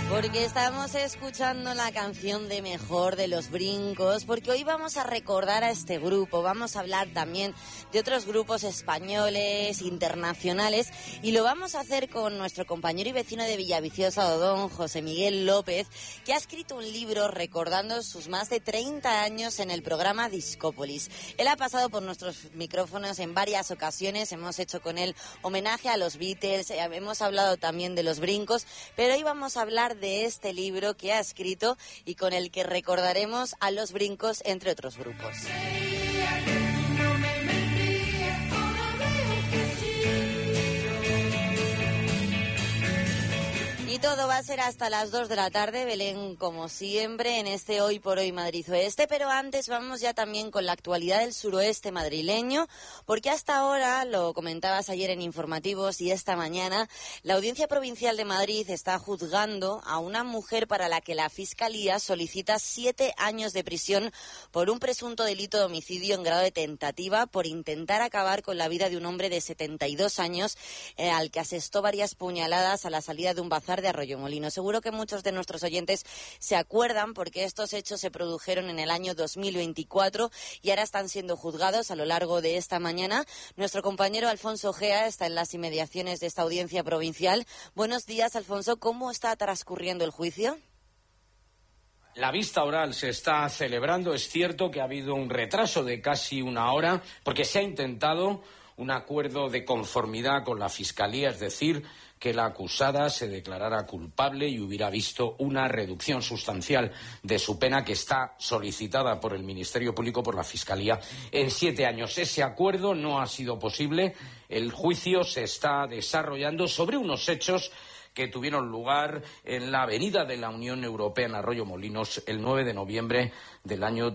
Porque estamos escuchando la canción de Mejor de Los Brincos, porque hoy vamos a recordar a este grupo, vamos a hablar también de otros grupos españoles, internacionales, y lo vamos a hacer con nuestro compañero y vecino de Villaviciosa, Odón, José Miguel López, que ha escrito un libro recordando sus más de 30 años en el programa Discópolis. Él ha pasado por nuestros micrófonos en varias ocasiones, hemos hecho con él homenaje a los Beatles, hemos hablado también de los Brincos, pero hoy vamos a hablar de este libro que ha escrito y con el que recordaremos a los Brincos, entre otros grupos. Y todo va a ser hasta las 2 de la tarde, Belén, como siempre, en este Hoy por Hoy Madrid Oeste, pero antes vamos ya también con la actualidad del suroeste madrileño, porque hasta ahora, lo comentabas ayer en informativos y esta mañana, la Audiencia Provincial de Madrid está juzgando a una mujer para la que la Fiscalía solicita 7 años de prisión por un presunto delito de homicidio en grado de tentativa por intentar acabar con la vida de un hombre de 72 años al que asestó varias puñaladas a la salida de un bazar de Arroyomolinos. Seguro que muchos de nuestros oyentes se acuerdan porque estos hechos se produjeron en el año 2024 y ahora están siendo juzgados a lo largo de esta mañana. Nuestro compañero Alfonso Gea está en las inmediaciones de esta audiencia provincial. Buenos días, Alfonso. ¿Cómo está transcurriendo el juicio? La vista oral se está celebrando. Es cierto que ha habido un retraso de casi una hora porque se ha intentado un acuerdo de conformidad con la Fiscalía, es decir, que la acusada se declarara culpable y hubiera visto una reducción sustancial de su pena que está solicitada por el Ministerio Público, por la Fiscalía, en 7 años. Ese acuerdo no ha sido posible. El juicio se está desarrollando sobre unos hechos que tuvieron lugar en la Avenida de la Unión Europea en Arroyomolinos el 9 de noviembre del año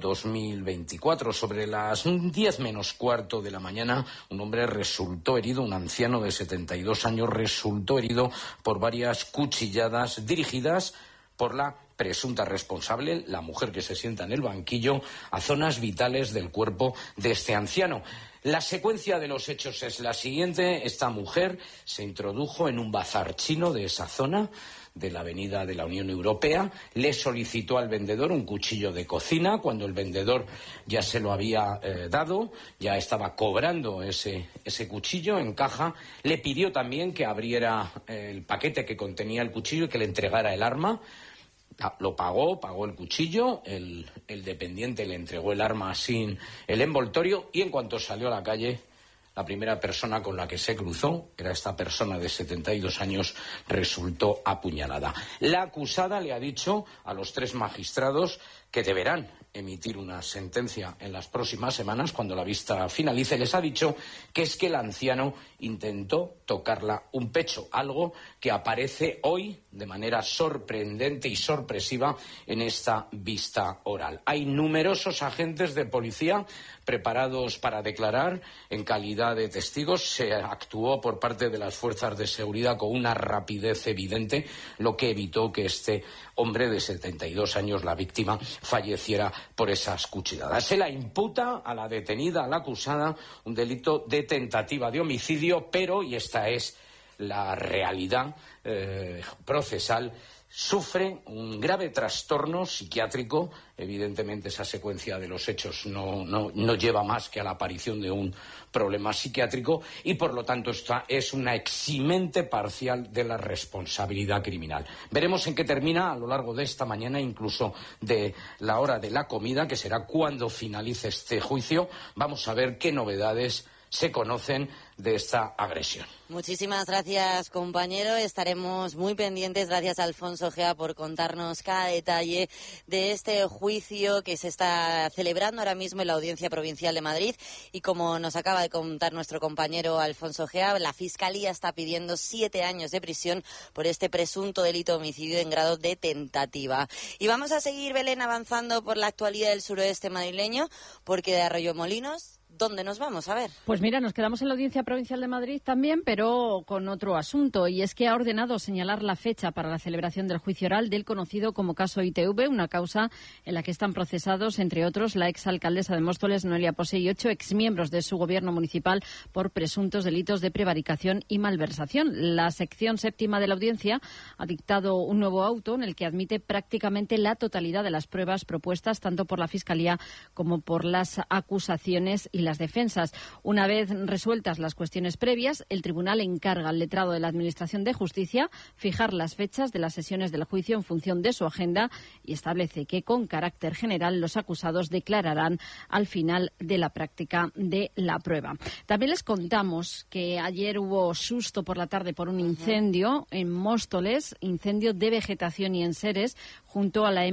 2024. Sobre las 10 menos cuarto de la mañana, un hombre resultó herido, un anciano de 72 años resultó herido por varias cuchilladas dirigidas por la presunta responsable, la mujer que se sienta en el banquillo, a zonas vitales del cuerpo de este anciano. La secuencia de los hechos es la siguiente. Esta mujer se introdujo en un bazar chino de esa zona, de la Avenida de la Unión Europea, le solicitó al vendedor un cuchillo de cocina. Cuando el vendedor ya se lo había dado, ya estaba cobrando ese cuchillo en caja, le pidió también que abriera el paquete que contenía el cuchillo y que le entregara el arma. Lo pagó el cuchillo, el dependiente le entregó el arma sin el envoltorio y en cuanto salió a la calle, la primera persona con la que se cruzó, era esta persona de 72 años, resultó apuñalada. La acusada le ha dicho a los 3 magistrados que deberán emitir una sentencia en las próximas semanas, cuando la vista finalice. Les ha dicho que es que el anciano intentó tocarla un pecho, algo que aparece hoy de manera sorprendente y sorpresiva en esta vista oral. Hay numerosos agentes de policía preparados para declarar en calidad de testigos. Se actuó por parte de las fuerzas de seguridad con una rapidez evidente, lo que evitó que este hombre de 72 años, la víctima, falleciera por esas cuchilladas. Se la imputa a la detenida, a la acusada, un delito de tentativa de homicidio, pero, y esta es la realidad procesal, sufre un grave trastorno psiquiátrico. Evidentemente esa secuencia de los hechos no lleva más que a la aparición de un problema psiquiátrico y por lo tanto esta es una eximente parcial de la responsabilidad criminal. Veremos en qué termina a lo largo de esta mañana, incluso de la hora de la comida, que será cuando finalice este juicio. Vamos a ver qué novedades se conocen de esta agresión. Muchísimas gracias, compañero. Estaremos muy pendientes. Gracias, Alfonso Gea, por contarnos cada detalle de este juicio que se está celebrando ahora mismo en la Audiencia Provincial de Madrid. Y como nos acaba de contar nuestro compañero Alfonso Gea, la Fiscalía está pidiendo 7 años de prisión por este presunto delito de homicidio en grado de tentativa. Y vamos a seguir, Belén, avanzando por la actualidad del suroeste madrileño, porque de Arroyomolinos ¿Dónde nos vamos? A ver. Pues mira, nos quedamos en la Audiencia Provincial de Madrid también, pero con otro asunto, y es que ha ordenado señalar la fecha para la celebración del juicio oral del conocido como caso ITV, una causa en la que están procesados, entre otros, la exalcaldesa de Móstoles, Noelia Pose, y 8 exmiembros de su gobierno municipal por presuntos delitos de prevaricación y malversación. La sección séptima de la audiencia ha dictado un nuevo auto en el que admite prácticamente la totalidad de las pruebas propuestas tanto por la Fiscalía como por las acusaciones y las defensas. Una vez resueltas las cuestiones previas, el tribunal encarga al letrado de la Administración de Justicia fijar las fechas de las sesiones del juicio en función de su agenda y establece que, con carácter general, los acusados declararán al final de la práctica de la prueba. También les contamos que ayer hubo susto por la tarde por un incendio en Móstoles, incendio de vegetación y enseres junto a la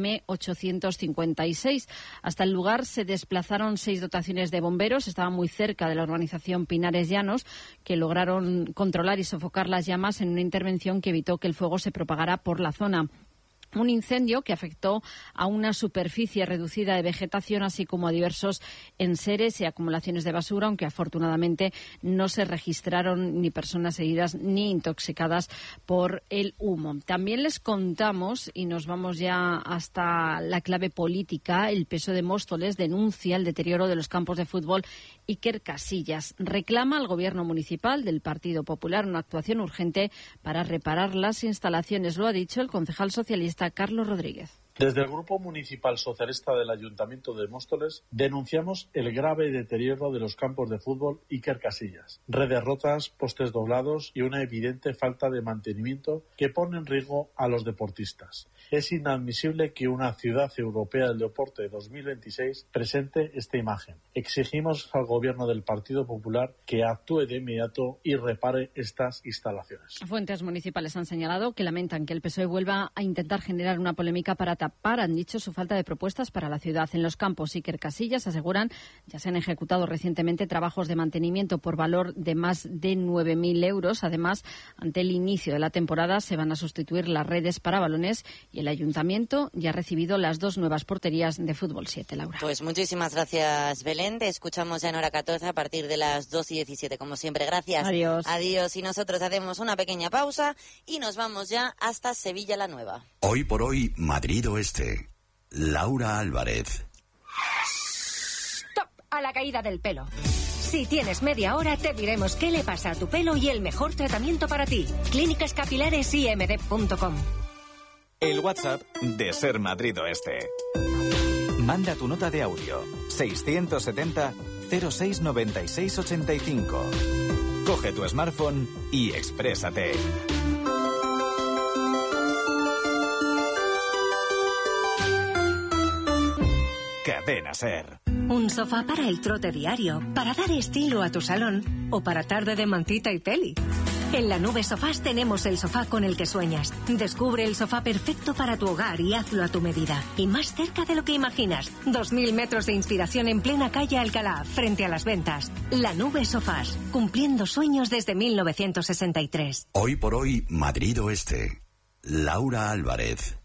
M856. Hasta el lugar se desplazaron 6 dotaciones de bomberos. Estaba muy cerca de la urbanización Pinares Llanos, que lograron controlar y sofocar las llamas en una intervención que evitó que el fuego se propagara por la zona. Un incendio que afectó a una superficie reducida de vegetación, así como a diversos enseres y acumulaciones de basura, aunque afortunadamente no se registraron ni personas heridas ni intoxicadas por el humo. También les contamos, y nos vamos ya hasta la clave política, el PSOE de Móstoles denuncia el deterioro de los campos de fútbol Iker Casillas. Reclama al Gobierno municipal del Partido Popular una actuación urgente para reparar las instalaciones. Lo ha dicho el concejal socialista Carlos Rodríguez. Desde el Grupo Municipal Socialista del Ayuntamiento de Móstoles denunciamos el grave deterioro de los campos de fútbol Iker Casillas, redes rotas, postes doblados y una evidente falta de mantenimiento que pone en riesgo a los deportistas. Es inadmisible que una ciudad europea del deporte 2026 presente esta imagen. Exigimos al Gobierno del Partido Popular que actúe de inmediato y repare estas instalaciones. Fuentes municipales han señalado que lamentan que el PSOE vuelva a intentar generar una polémica para han dicho su falta de propuestas para la ciudad. En los campos Iker Casillas, aseguran, ya se han ejecutado recientemente trabajos de mantenimiento por valor de más de 9.000 euros. Además, ante el inicio de la temporada se van a sustituir las redes para balones y el ayuntamiento ya ha recibido las 2 nuevas porterías de Fútbol 7, Laura. Pues muchísimas gracias, Belén. Te escuchamos ya en hora 14 a partir de las 2:17, como siempre. Gracias. Adiós. Adiós. Y nosotros hacemos una pequeña pausa y nos vamos ya hasta Sevilla la Nueva. Hoy por hoy, Madrid Oeste. Laura Álvarez. ¡Stop! A la caída del pelo. Si tienes media hora, te diremos qué le pasa a tu pelo y el mejor tratamiento para ti. Clínicas Capilares IMD.com. El WhatsApp de Ser Madrid Oeste. Manda tu nota de audio. 670 06 96 85. Coge tu smartphone y exprésate. Cadena Ser. Un sofá para el trote diario, para dar estilo a tu salón o para tarde de mantita y peli. En La Nube Sofás tenemos el sofá con el que sueñas. Descubre el sofá perfecto para tu hogar y hazlo a tu medida. Y más cerca de lo que imaginas. 2.000 metros de inspiración en plena calle Alcalá, frente a Las Ventas. La Nube Sofás, cumpliendo sueños desde 1963. Hoy por hoy, Madrid Oeste. Laura Álvarez.